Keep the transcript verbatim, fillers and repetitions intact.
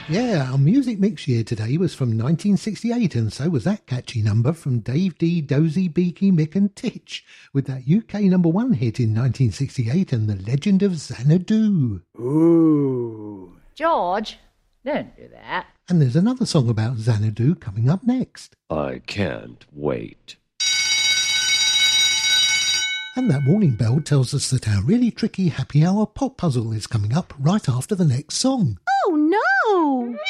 Yeah, our music mix year today was from nineteen sixty-eight, and so was that catchy number from Dave D, Dozy, Beaky, Mick and Titch, with that U K number one hit in nineteen sixty-eight and The Legend of Xanadu. Ooh. George, don't do that. And there's another song about Xanadu coming up next. I can't wait. And that warning bell tells us that our really tricky happy hour pop puzzle is coming up right after the next song. Oh no!